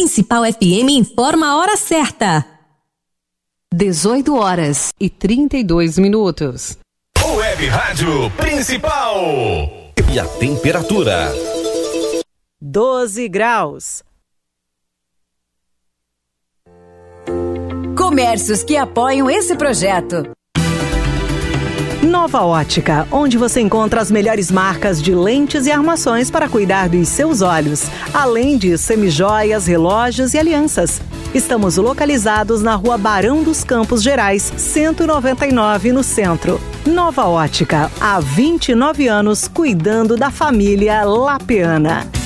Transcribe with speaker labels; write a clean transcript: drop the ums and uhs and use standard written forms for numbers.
Speaker 1: Principal FM informa a hora certa.
Speaker 2: 18h32.
Speaker 3: Web Rádio Principal. E a temperatura?
Speaker 4: 12 graus.
Speaker 5: Comércios que apoiam esse projeto.
Speaker 4: Nova Ótica, onde você encontra as melhores marcas de lentes e armações para cuidar dos seus olhos, além de semijoias, relógios e alianças. Estamos localizados na Rua Barão dos Campos Gerais, 199, no centro. Nova Ótica, há 29 anos cuidando da família lapiana.